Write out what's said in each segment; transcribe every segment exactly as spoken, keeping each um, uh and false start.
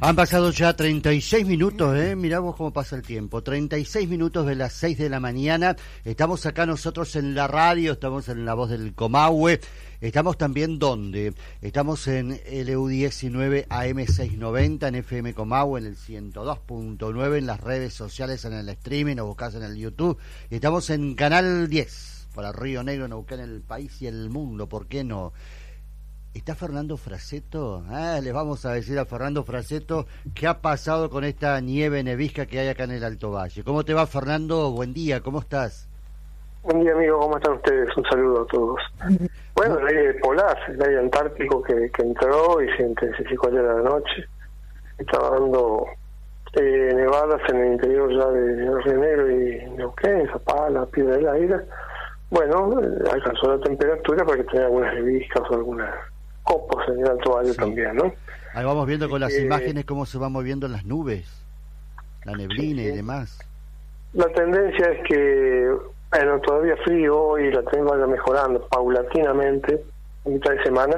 Han pasado ya treinta y seis minutos, ¿eh? Mirá vos cómo pasa el tiempo. treinta y seis minutos de las seis de la mañana. Estamos acá nosotros en la radio, estamos en La Voz del Comahue. Estamos también, ¿dónde? Estamos en L U diecinueve A M seiscientos noventa, en F M Comahue, en el ciento dos punto nueve, en las redes sociales, en el streaming, o buscás en el YouTube. Estamos en Canal diez, para Río Negro, Neuquén, el país y el mundo, ¿por qué no? ¿Está Fernando Fraseto? Ah, les vamos a decir a Fernando Fraseto qué ha pasado con esta nieve nevisca que hay acá en el Alto Valle. ¿Cómo te va, Fernando? Buen día, ¿cómo estás? Buen día, amigo, ¿cómo están ustedes? Un saludo a todos. Bueno, el aire polar, el aire antártico que, que entró y se intensificó ayer a la noche. Está dando eh, nevadas en el interior ya de Río Negro y Neuquén, Zapala, Piedra del Aire. Bueno, eh, alcanzó la temperatura para que tenga algunas neviscas o algunas copos en el Alto Valle, sí. También, ¿no? Ahí vamos viendo con las eh, imágenes cómo se van moviendo las nubes, la neblina, sí, sí. Y demás. La tendencia es que, bueno, todavía frío y la tendencia vaya mejorando paulatinamente en mitad de semana,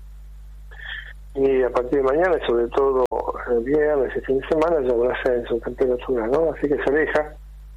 y a partir de mañana, y sobre todo el viernes y fin de semana, ya habrá ascenso de temperatura, ¿no? Así que se aleja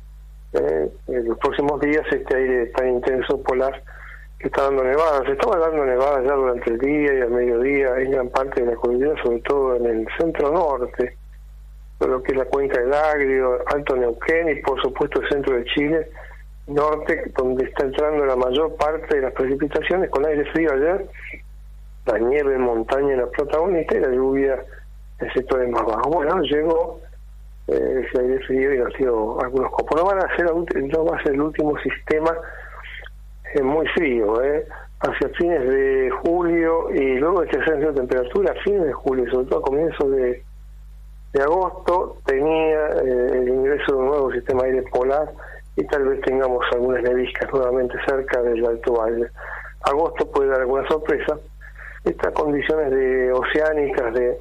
eh, en los próximos días este aire tan intenso polar que está dando nevadas. Se estaba dando nevadas ya durante el día y al mediodía en gran parte de la cordillera, sobre todo en el centro norte, de lo que es la cuenca del Agrio, Alto Neuquén y por supuesto el centro de Chile, norte, donde está entrando la mayor parte de las precipitaciones con aire frío ayer, la nieve en montaña en la protagonista y la lluvia en sectores más bajos. Bueno, llegó eh, ese aire frío y nos dio algunos copos. No van a ser, no va a ser el último sistema eh, muy frío, eh, hacia fines de julio y luego de este ascenso de temperatura, a fines de julio, sobre todo a comienzos de, de agosto, tenía eh, el ingreso de un nuevo sistema aire polar y tal vez tengamos algunas neviscas nuevamente cerca del Alto Valle. Agosto puede dar alguna sorpresa. Estas condiciones de oceánicas, de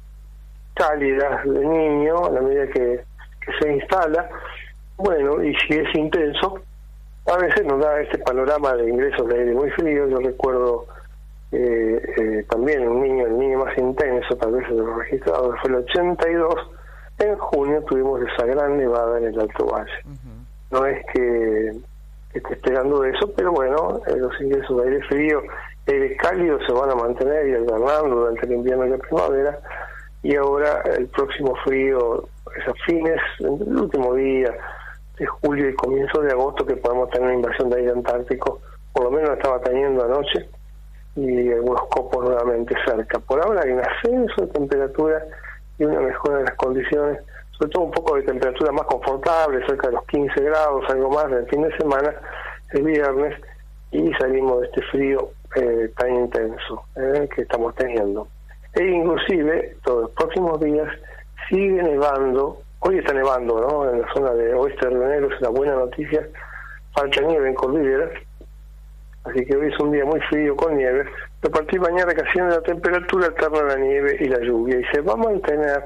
cálidas, de niño, a la medida que, que se instala, bueno, y si es intenso, a veces nos da este panorama de ingresos de aire muy frío. Yo recuerdo eh, eh, también un niño, el niño más intenso, tal vez lo registrado, fue el ochenta y dos, en junio tuvimos esa gran nevada en el Alto Valle. Uh-huh. No es que, que esté esperando eso, pero bueno, eh, los ingresos de aire frío, aire cálido se van a mantener y alternando durante el invierno y la primavera, y ahora el próximo frío es a fines, en el último día de julio y comienzo de agosto, que podemos tener una invasión de aire antártico, por lo menos estaba teniendo anoche, y algunos copos nuevamente cerca. Por ahora hay un ascenso de temperatura y una mejora de las condiciones, sobre todo un poco de temperatura más confortable, cerca de los quince grados, algo más el fin de semana, el viernes, y salimos de este frío eh, tan intenso eh, que estamos teniendo. E inclusive, todos los próximos días sigue nevando. Hoy está nevando, ¿no? En la zona de oeste de Río Negro, es una buena noticia. Falta nieve en cordillera, así que hoy es un día muy frío con nieve. A partir de mañana, casi en la temperatura alterna la nieve y la lluvia, y se va a mantener.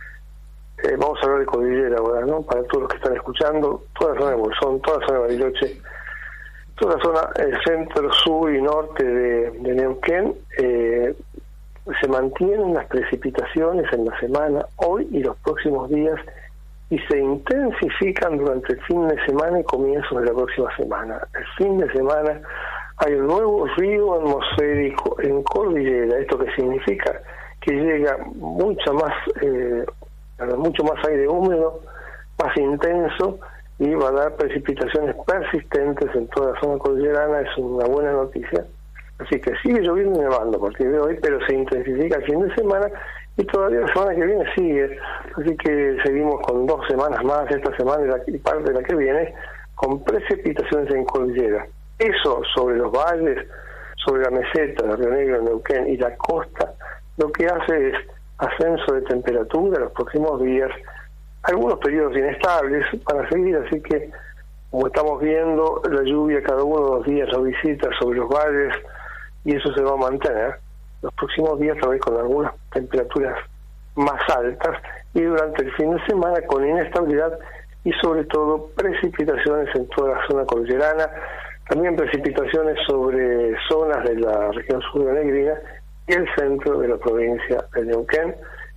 Eh, vamos a hablar de cordillera ahora, ¿no? Para todos los que están escuchando, toda la zona de Bolsón, toda la zona de Bariloche, toda la zona, el centro, sur y norte de, de Neuquén, eh, se mantienen las precipitaciones en la semana, hoy y los próximos días, y se intensifican durante el fin de semana y comienzos de la próxima semana. El fin de semana hay un nuevo río atmosférico en cordillera. ¿Esto qué significa? Que llega mucha más, eh, mucho más aire húmedo, más intenso, y va a dar precipitaciones persistentes en toda la zona cordillerana. Es una buena noticia. Así que sigue lloviendo y nevando a partir de hoy, pero se intensifica el fin de semana y todavía la semana que viene sigue. Así que seguimos con dos semanas más, esta semana y, la, y parte de la que viene, con precipitaciones en cordillera. Eso sobre los valles, sobre la meseta de Río Negro, Neuquén y la costa, lo que hace es ascenso de temperatura en los próximos días, algunos periodos inestables para seguir, así que como estamos viendo, la lluvia cada uno de los días nos visita sobre los valles, y eso se va a mantener los próximos días, tal vez con algunas temperaturas más altas, y durante el fin de semana con inestabilidad y sobre todo precipitaciones en toda la zona cordillerana, también precipitaciones sobre zonas de la región sur de Negrina y el centro de la provincia de Neuquén,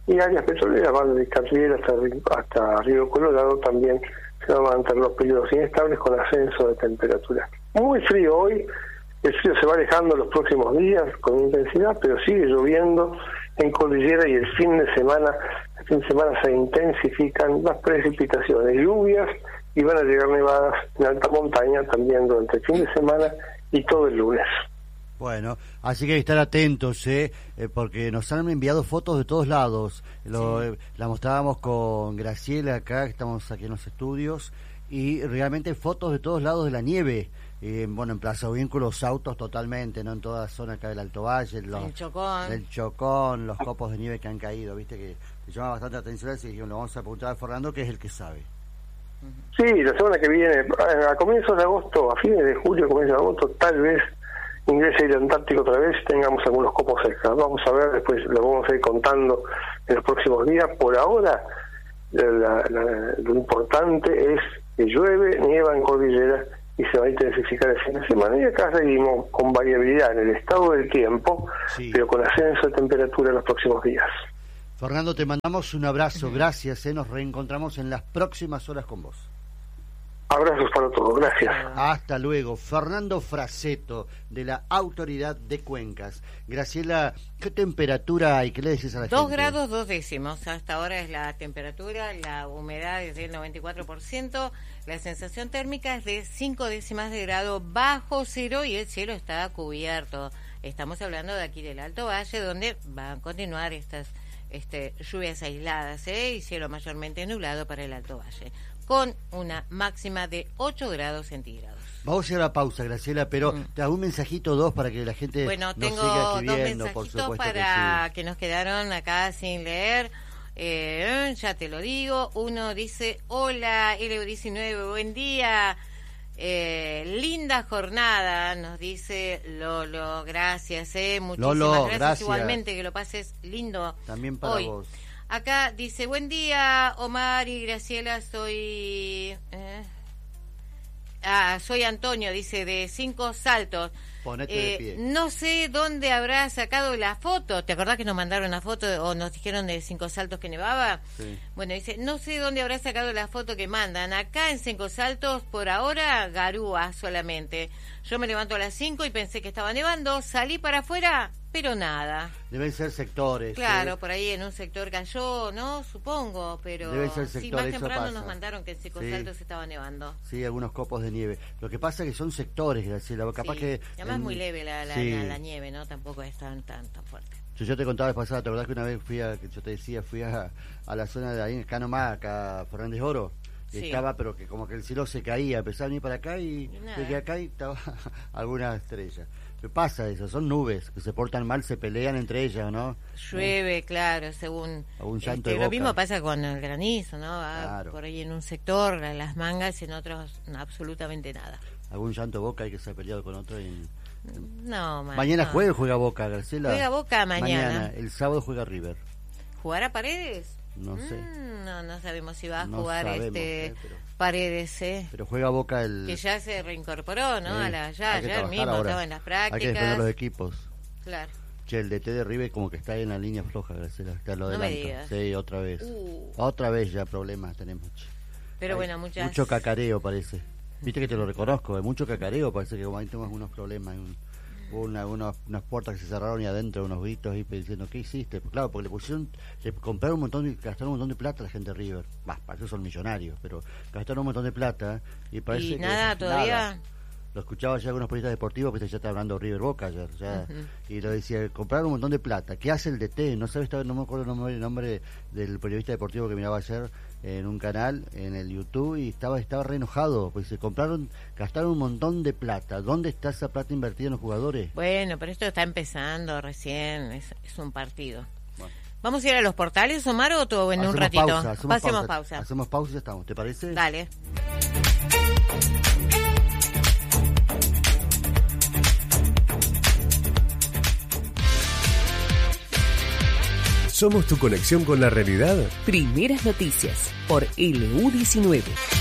y áreas petroleras van de Catriel hasta, hasta Río Colorado también se van a mantener los periodos inestables con ascenso de temperatura. Muy frío hoy, el frío se va alejando los próximos días con intensidad, pero sigue lloviendo en cordillera y el fin de semana, el fin de semana se intensifican las precipitaciones, lluvias y van a llegar nevadas en alta montaña también durante el fin de semana y todo el lunes. Bueno, así que hay que estar atentos, ¿eh? Eh, porque nos han enviado fotos de todos lados. Lo, sí. eh, la mostrábamos con Graciela acá, que estamos aquí en los estudios, y realmente fotos de todos lados de la nieve. Eh, bueno, en Plaza Ovinco los autos totalmente, ¿no? En toda la zona acá del Alto Valle, los, el Chocón. el Chocón, los copos de nieve que han caído, viste que, que llama bastante atención, así que lo vamos a preguntar a Fernando, que es el que sabe. Sí, la semana que viene, a comienzos de agosto, a fines de julio, comienzos de agosto, tal vez ingrese el Antártico otra vez, tengamos algunos copos extra. Vamos a ver, después lo vamos a ir contando en los próximos días. Por ahora, la, la, lo importante es que llueve, nieva en cordillera y se va a intensificar el fin de semana. Y acá seguimos con variabilidad en el estado del tiempo, sí, pero con ascenso de temperatura en los próximos días. Fernando, te mandamos un abrazo, gracias, ¿eh? Nos reencontramos en las próximas horas con vos. Abrazos para todos, gracias. Hasta luego. Fernando Fraseto, de la Autoridad de Cuencas. Graciela, ¿qué temperatura hay? ¿Qué le decís a la gente? Dos grados, dos décimos. Hasta ahora es la temperatura, la humedad es del noventa y cuatro por ciento, la sensación térmica es de cinco décimas de grado bajo cero y el cielo está cubierto. Estamos hablando de aquí del Alto Valle, donde van a continuar estas este, lluvias aisladas, ¿eh? Y cielo mayormente nublado para el Alto Valle, con una máxima de ocho grados centígrados. Vamos a hacer la pausa, Graciela, pero mm. te hago un mensajito o dos para que la gente bueno, nos tengo siga escribiendo, dos por mensajitos supuesto para que, sí. que nos quedaron acá sin leer. Eh, ya te lo digo. Uno dice, hola, L diecinueve, buen día. Eh, linda jornada, nos dice Lolo, gracias, eh, muchísimas Lolo, gracias. gracias. Igualmente, que lo pases lindo. También para hoy. vos. Acá dice, buen día, Omar y Graciela, soy... Eh, ah, soy Antonio, dice, de Cinco Saltos. Ponete eh, de pie. No sé dónde habrá sacado la foto. ¿Te acordás que nos mandaron una foto o nos dijeron de Cinco Saltos que nevaba? Sí. Bueno, dice, no sé dónde habrá sacado la foto que mandan. Acá en Cinco Saltos, por ahora, garúa solamente. Yo me levanto a las cinco y pensé que estaba nevando, salí para afuera, pero nada. Deben ser sectores. Claro, ¿eh? por ahí en un sector cayó, ¿no? Supongo, pero Deben ser sectores, sí, más eso temprano pasa. nos mandaron que en Cinco Sí. Saltos estaba nevando. Sí, algunos copos de nieve. Lo que pasa es que son sectores, Graciela. Capaz Sí. que Además en... muy leve la, la, sí. la, la nieve, ¿no? Tampoco es tan, tan, tan fuerte. Yo, yo te contaba la vez pasada, ¿te acordás que una vez fui a, que yo te decía, fui a, a la zona de ahí, acá nomás, acá Fernández Oro? Y Sí. estaba, pero que como que el cielo se caía, empezaba a venir para acá y llegué acá y estaba alguna estrella. ¿Qué pasa eso? Son nubes que se portan mal, se pelean entre ellas, ¿no? Llueve, claro, según... Algún llanto este, de lo boca. mismo pasa con el granizo, ¿no? Va Claro. por ahí en un sector, las mangas, y en otros no, absolutamente nada. Algún llanto de Boca hay que se ha peleado con otro. Y... No, man, Mañana no. juega, juega Boca, Graciela. Juega Boca mañana. El sábado juega River. ¿Jugar a Paredes? No sé. Mm, no, no sabemos si va a No jugar sabemos, este eh, pero... Paredes, ¿eh? Pero juega Boca el... Que ya se reincorporó, ¿no? Eh, a la, ya hay que ayer trabajar mismo ahora. estaba en las Hay que prácticas. defender los equipos. Claro. Che, el D T de River como que está en la línea floja, Graciela. Está lo No me adelanto. digas. Sí, otra vez. Uh. Otra vez ya problemas tenemos. Pero Hay bueno, muchas... Mucho cacareo parece. Viste que te lo reconozco, hay mucho cacareo, parece que como ahí tenemos unos problemas. Un, hubo una, unos, unas puertas que se cerraron y adentro unos gritos ahí diciendo, ¿qué hiciste? Pues claro, porque le pusieron, le compraron un montón, de, gastaron un montón de plata a la gente de River. Bah, para eso son millonarios, pero gastaron un montón de plata y parece ¿Y que... nada todavía? Nada. Lo escuchaba ya algunos periodistas deportivos, que ya está hablando River Boca ayer, ya, Uh-huh. y lo decía, compraron un montón de plata. ¿Qué hace el D T? No sabes, no me acuerdo el nombre, el nombre del periodista deportivo que miraba ayer en un canal, en el YouTube, y estaba estaba re enojado, pues se compraron, gastaron un montón de plata. ¿Dónde está esa plata invertida en los jugadores? Bueno, pero esto está empezando recién, es, es un partido. Bueno. ¿Vamos a ir a los portales, Omar, o todo en Hacemos un ratito? pausa, hacemos Pasemos pausa. pausa. Hacemos pausa y ya estamos, ¿te parece? Dale. Somos tu conexión con la realidad. Primeras noticias por L U diecinueve.